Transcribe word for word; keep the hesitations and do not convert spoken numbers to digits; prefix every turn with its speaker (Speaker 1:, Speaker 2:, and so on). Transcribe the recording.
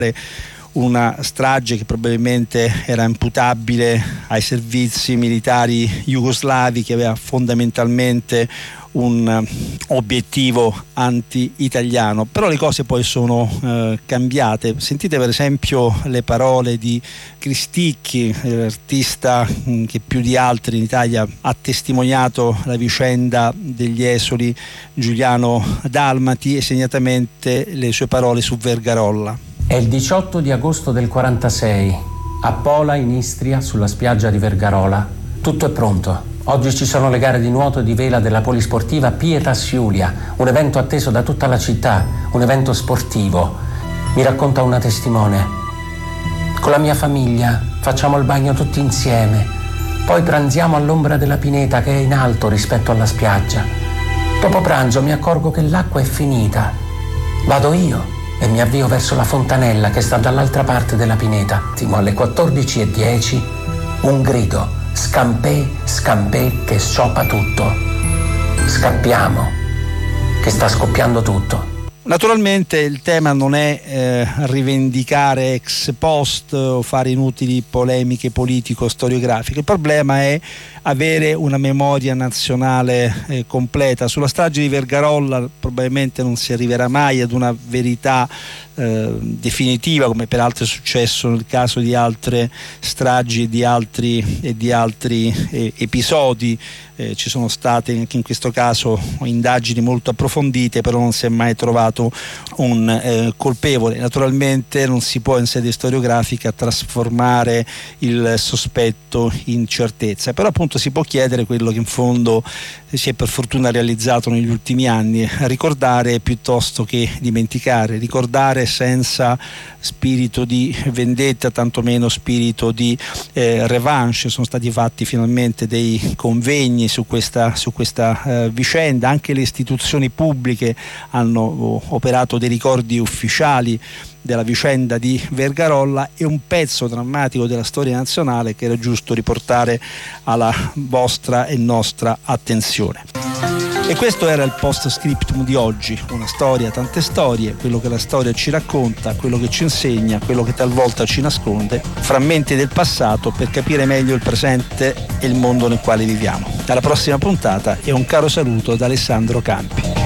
Speaker 1: una strage che probabilmente era imputabile ai servizi militari jugoslavi, che aveva fondamentalmente un obiettivo anti-italiano. Però le cose poi sono eh, cambiate. Sentite per esempio le parole di Cristicchi, l'artista che più di altri in Italia ha testimoniato la vicenda degli esuli giuliano-dalmati, e segnatamente le sue parole su Vergarolla.
Speaker 2: È il diciotto di agosto del quarantasei, a Pola in Istria, sulla spiaggia di Vergarola. Tutto è pronto. Oggi ci sono le gare di nuoto e di vela della polisportiva Pietas Iulia, un evento atteso da tutta la città, un evento sportivo. Mi racconta una testimone. Con la mia famiglia facciamo il bagno tutti insieme, poi pranziamo all'ombra della pineta che è in alto rispetto alla spiaggia. Dopo pranzo mi accorgo che l'acqua è finita. Vado io e mi avvio verso la fontanella che sta dall'altra parte della pineta. Alle quattordici e dieci un grido: scampè, scampè, che scioppa tutto. Scappiamo, che sta scoppiando tutto.
Speaker 1: Naturalmente il tema non è eh, rivendicare ex post o fare inutili polemiche politico-storiografiche. Il problema è avere una memoria nazionale eh, completa. Sulla strage di Vergarolla probabilmente non si arriverà mai ad una verità eh, definitiva, come peraltro è successo nel caso di altre stragi e di altri, e di altri eh, episodi. Eh, ci sono state anche in questo caso indagini molto approfondite, però non si è mai trovato un eh, colpevole. Naturalmente non si può in sede storiografica trasformare il sospetto in certezza, però appunto si può chiedere quello che in fondo si è per fortuna realizzato negli ultimi anni: ricordare piuttosto che dimenticare, ricordare senza spirito di vendetta, tantomeno spirito di eh, revanche. Sono stati fatti finalmente dei convegni su questa, su questa eh, vicenda, anche le istituzioni pubbliche hanno oh, operato dei ricordi ufficiali della vicenda di Vergarolla. È un pezzo drammatico della storia nazionale che era giusto riportare alla vostra e nostra attenzione. E questo era il post scriptum di oggi: una storia, tante storie, quello che la storia ci racconta, quello che ci insegna, quello che talvolta ci nasconde, frammenti del passato per capire meglio il presente e il mondo nel quale viviamo. Alla prossima puntata e un caro saluto da Alessandro Campi.